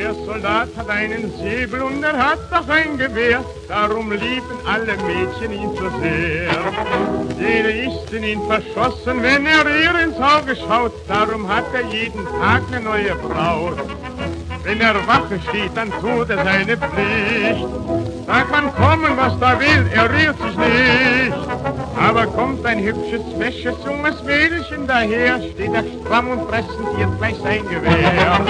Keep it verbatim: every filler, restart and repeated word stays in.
Der Soldat hat einen Säbel und er hat auch ein Gewehr, darum lieben alle Mädchen ihn so sehr. Jede ist in ihn verschossen, wenn er ihr ins Auge schaut, darum hat er jeden Tag eine neue Braut. Wenn er Wache steht, dann tut er seine Pflicht. Sagt man kommen, was da will, er rührt sich nicht. Aber kommt ein hübsches, fesches, junges Mädchen daher, steht er stramm und präsentiert gleich sein Gewehr.